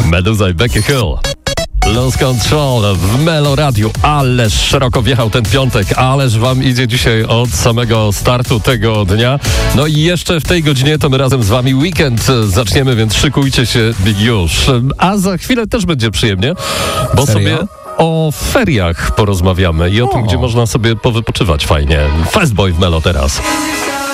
Meduza i Becky Hill. Lose Control w Melo Radiu. Ależ szeroko wjechał ten piątek, ależ wam idzie dzisiaj od samego startu tego dnia. No i jeszcze w tej godzinie to my razem z wami weekend zaczniemy, więc szykujcie się już. A za chwilę też będzie przyjemnie, bo Serio? sobie o feriach porozmawiamy i o tym, gdzie można sobie powypoczywać fajnie. Fastboy w Melo teraz.